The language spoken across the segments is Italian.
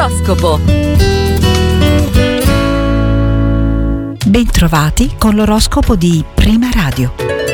L'oroscopo. Bentrovati con l'oroscopo di Prima Radio.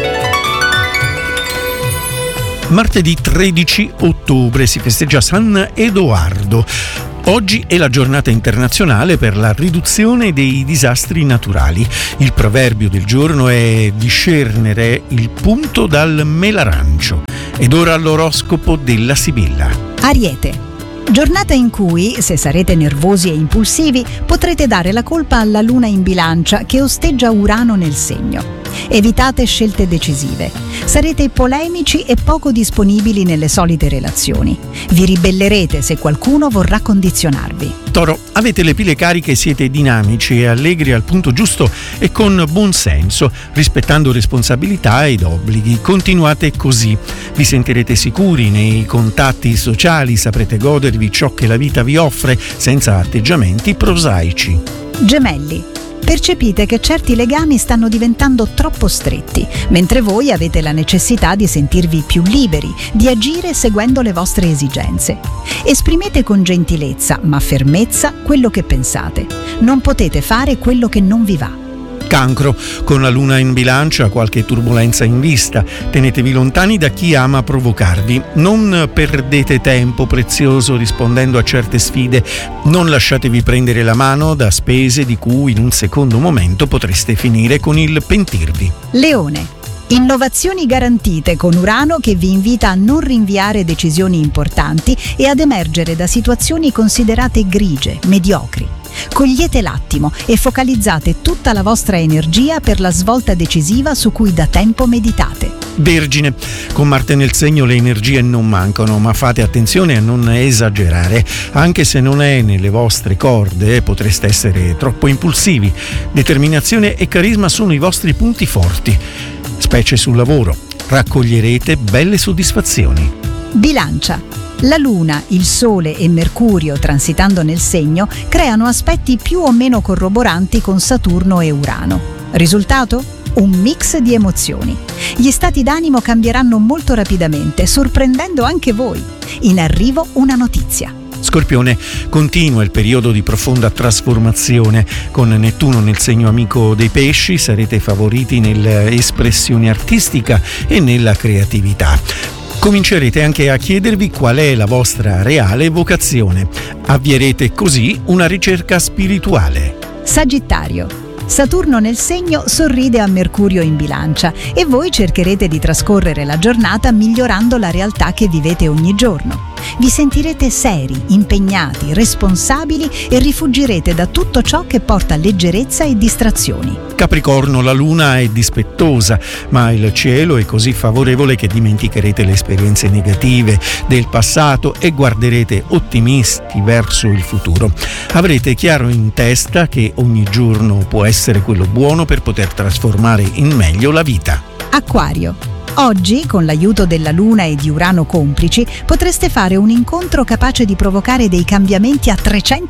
Martedì 13 ottobre si festeggia San Edoardo. Oggi è la giornata internazionale per la riduzione dei disastri naturali. Il proverbio del giorno è discernere il punto dal melarancio. Ed ora l'oroscopo della Sibilla. Ariete. Giornata in cui, se sarete nervosi e impulsivi, potrete dare la colpa alla luna in bilancia che osteggia Urano nel segno. Evitate scelte decisive. Sarete polemici e poco disponibili nelle solite relazioni. Vi ribellerete se qualcuno vorrà condizionarvi. Toro, avete le pile cariche, siete dinamici e allegri al punto giusto e con buon senso, rispettando responsabilità ed obblighi. Continuate così. Vi sentirete sicuri nei contatti sociali, saprete godervi ciò che la vita vi offre senza atteggiamenti prosaici. Gemelli. Percepite che certi legami stanno diventando troppo stretti, mentre voi avete la necessità di sentirvi più liberi, di agire seguendo le vostre esigenze. Esprimete con gentilezza, ma fermezza, quello che pensate. Non potete fare quello che non vi va. Cancro, con la luna in bilancia, qualche turbolenza in vista. Tenetevi lontani da chi ama provocarvi. Non perdete tempo prezioso rispondendo a certe sfide. Non lasciatevi prendere la mano da spese di cui in un secondo momento potreste finire con il pentirvi. Leone. Innovazioni garantite con Urano che vi invita a non rinviare decisioni importanti e ad emergere da situazioni considerate grigie, mediocri. Cogliete l'attimo e focalizzate tutta la vostra energia per la svolta decisiva su cui da tempo meditate. Vergine, con Marte nel segno le energie non mancano, ma fate attenzione a non esagerare. Anche se non è nelle vostre corde, potreste essere troppo impulsivi. Determinazione e carisma sono i vostri punti forti, specie sul lavoro. Raccoglierete belle soddisfazioni. Bilancia. La Luna, il Sole e Mercurio transitando nel segno creano aspetti più o meno corroboranti con Saturno e Urano. Risultato? Un mix di emozioni. Gli stati d'animo cambieranno molto rapidamente, sorprendendo anche voi. In arrivo una notizia. Scorpione, continua il periodo di profonda trasformazione. Con Nettuno nel segno amico dei pesci sarete favoriti nell'espressione artistica e nella creatività. Comincerete anche a chiedervi qual è la vostra reale vocazione. Avvierete così una ricerca spirituale. Sagittario. Saturno nel segno sorride a Mercurio in bilancia e voi cercherete di trascorrere la giornata migliorando la realtà che vivete ogni giorno. Vi sentirete seri, impegnati, responsabili e rifugirete da tutto ciò che porta leggerezza e distrazioni. Capricorno, la luna è dispettosa, ma il cielo è così favorevole che dimenticherete le esperienze negative del passato e guarderete ottimisti verso il futuro. Avrete chiaro in testa che ogni giorno può essere quello buono per poter trasformare in meglio la vita. Acquario. Oggi, con l'aiuto della Luna e di Urano complici, potreste fare un incontro capace di provocare dei cambiamenti a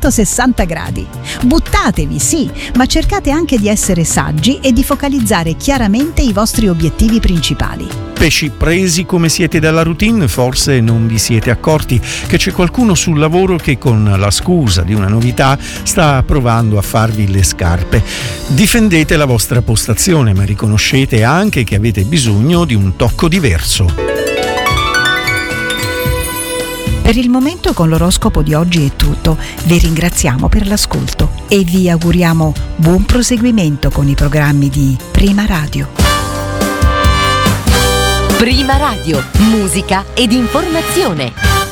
360 gradi. Buttatevi, sì, ma cercate anche di essere saggi e di focalizzare chiaramente i vostri obiettivi principali. Pesci, presi come siete dalla routine, forse non vi siete accorti che c'è qualcuno sul lavoro che con la scusa di una novità sta provando a farvi le scarpe. Difendete la vostra postazione, ma riconoscete anche che avete bisogno di un tocco diverso. Per il momento con l'oroscopo di oggi è tutto. Vi ringraziamo per l'ascolto e vi auguriamo buon proseguimento con i programmi di Prima Radio. Prima Radio, musica ed informazione.